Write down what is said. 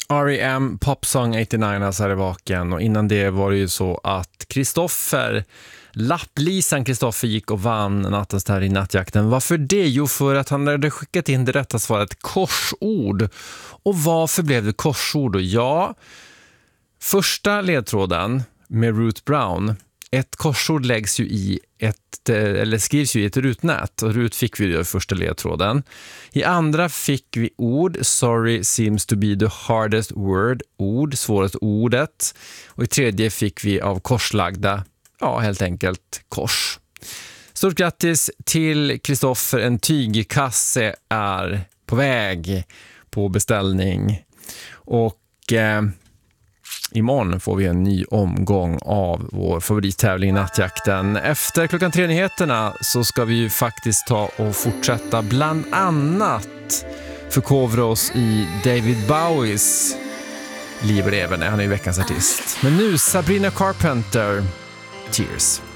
R.E.M. Popsong 89 alltså är det vaken, och innan det var det ju så att lapplisan Kristoffer gick och vann nattens tävling i nattjakten. Varför det? Jo, för att han hade skickat in det rätta svaret, korsord. Och varför blev det korsord? Och ja, första ledtråden med Ruth Brown, ett korsord läggs ju i skrivs ju i ett rutnät, och Ruth fick vi i första ledtråden. I andra fick vi ord, sorry seems to be the hardest word, svåraste ordet. Och i tredje fick vi av korslagda, helt enkelt kors. Stort grattis till Kristoffer, en tygkasse är på väg på beställning, och imorgon får vi en ny omgång av vår favorittävling Nattjakten. Efter klockan 3-nyheterna så ska vi ju faktiskt ta och fortsätta bland annat förkovra oss i David Bowies liv och leverne. Han är ju veckans artist. Men nu Sabrina Carpenter, Tears.